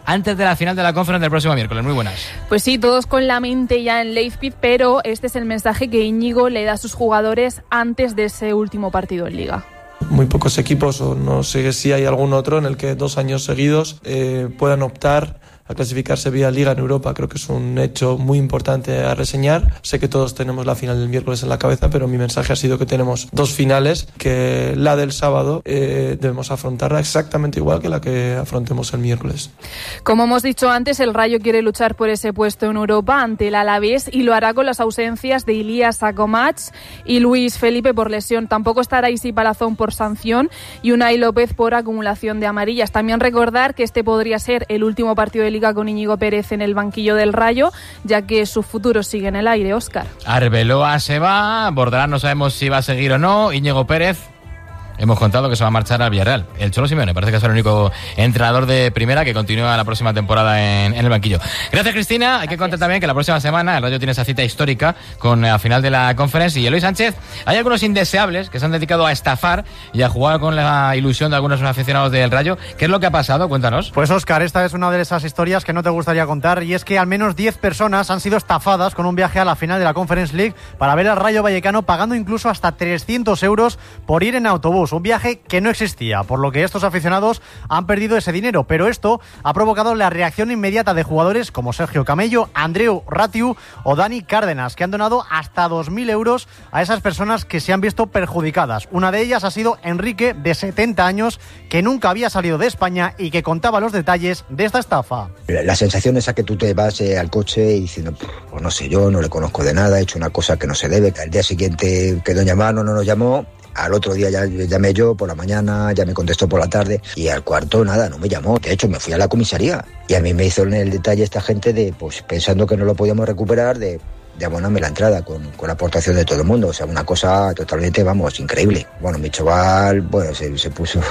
antes de la final de la Conference del próximo miércoles. Muy buenas. Pues sí, todos con la mente ya en Leipzig, pero este es el mensaje que Íñigo le da a sus jugadores antes de ese último partido en Liga. Muy pocos equipos, o no sé si hay algún otro, en el que 2 años seguidos puedan optar a clasificarse vía Liga en Europa. Creo que es un hecho muy importante a reseñar. Sé que todos tenemos la final del miércoles en la cabeza, pero mi mensaje ha sido que tenemos 2 finales, que la del sábado debemos afrontarla exactamente igual que la que afrontemos el miércoles. Como hemos dicho antes, el Rayo quiere luchar por ese puesto en Europa ante el Alavés y lo hará con las ausencias de Ilías Akomach y Luis Felipe por lesión. Tampoco estará Isi Palazón por sanción y Unai López por acumulación de amarillas. También recordar que este podría ser el último partido de Liga con Íñigo Pérez en el banquillo del Rayo, ya que su futuro sigue en el aire. Óscar. Arbeloa se va, Bordalás no sabemos si va a seguir o no, Íñigo Pérez hemos contado que se va a marchar al Villarreal. El Cholo Simeone parece que es el único entrenador de primera que continúa la próxima temporada en el banquillo. Gracias, Cristina. Hay que contar también que la próxima semana el Rayo tiene esa cita histórica con la final de la Conference. Y Eloy Sánchez, hay algunos indeseables que se han dedicado a estafar y a jugar con la ilusión de algunos aficionados del Rayo. ¿Qué es lo que ha pasado? Cuéntanos. Pues Óscar, esta es una de esas historias que no te gustaría contar, y es que al menos 10 personas han sido estafadas con un viaje a la final de la Conference League para ver al Rayo Vallecano, pagando incluso hasta 300 euros por ir en autobús. Un viaje que no existía, por lo que estos aficionados han perdido ese dinero, pero esto ha provocado la reacción inmediata de jugadores como Sergio Camello, Andreu Ratiu o Dani Cárdenas, que han donado hasta 2.000 euros a esas personas que se han visto perjudicadas. Una de ellas ha sido Enrique, de 70 años, que nunca había salido de España y que contaba los detalles de esta estafa. La sensación es a que tú te vas al coche y diciendo, pues no sé, yo no le conozco de nada, he hecho una cosa que no se debe. Al día siguiente quedó en llamarnos, no nos llamó. Al otro día ya llamé yo por la mañana, ya me contestó por la tarde, y al cuarto nada, no me llamó. De hecho, me fui a la comisaría y a mí me hizo el detalle esta gente de, pues pensando que no lo podíamos recuperar, de abonarme la entrada con la aportación de todo el mundo. O sea, una cosa totalmente, vamos, increíble. Bueno, mi chaval, bueno, se puso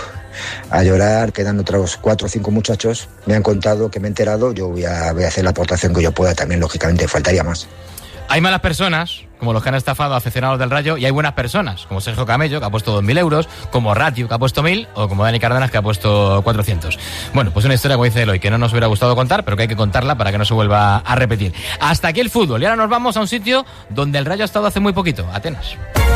a llorar. Quedan otros 4 o 5 muchachos. Me han contado, que me he enterado. Yo voy a hacer la aportación que yo pueda también, lógicamente, faltaría más. Hay malas personas, como los que han estafado a aficionados del Rayo, y hay buenas personas, como Sergio Camello, que ha puesto 2.000 euros, como Ratiu, que ha puesto 1.000, o como Dani Cárdenas, que ha puesto 400. Bueno, pues una historia, como dice Eloy, que no nos hubiera gustado contar, pero que hay que contarla para que no se vuelva a repetir. Hasta aquí el fútbol, y ahora nos vamos a un sitio donde el Rayo ha estado hace muy poquito, Atenas.